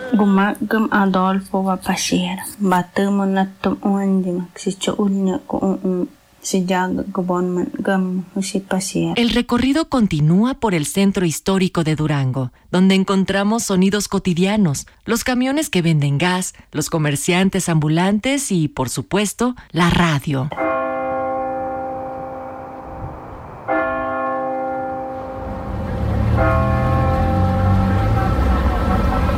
Gumagam Adolfo va pasir. Batemo na tumundi si choulnya ko si jag gobon gam si pasir. El recorrido continúa por el centro histórico de Durango, donde encontramos sonidos cotidianos, los camiones que venden gas, los comerciantes ambulantes y, por supuesto, la radio.